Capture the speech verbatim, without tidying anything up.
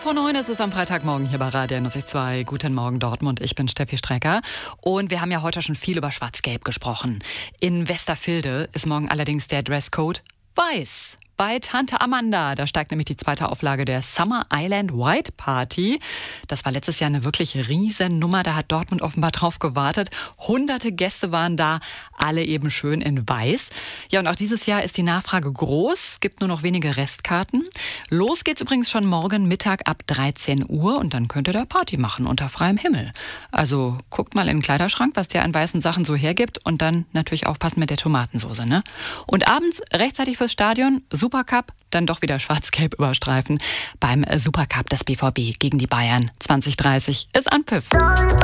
vor neun ist es am Freitagmorgen hier bei Radio N zwei. Guten Morgen Dortmund, ich bin Steffi Strecker. Und wir haben ja heute schon viel über Schwarz-Gelb gesprochen. In Westerfilde ist morgen allerdings der Dresscode weiß. Bei Tante Amanda, da steigt nämlich die zweite Auflage der Summer Island White Party. Das war letztes Jahr eine wirklich riesen Nummer, da hat Dortmund offenbar drauf gewartet. Hunderte Gäste waren da, alle eben schön in weiß. Ja, und auch dieses Jahr ist die Nachfrage groß, gibt nur noch wenige Restkarten. Los geht's übrigens schon morgen Mittag ab dreizehn Uhr und dann könnt ihr da Party machen unter freiem Himmel. Also guckt mal in den Kleiderschrank, was der an weißen Sachen so hergibt und dann natürlich aufpassen mit der Tomatensoße, ne? Und abends rechtzeitig fürs Stadion, Supercup, dann doch wieder schwarz-gelb überstreifen. Beim Supercup des B V B gegen die Bayern zwanzig dreißig ist Anpfiff.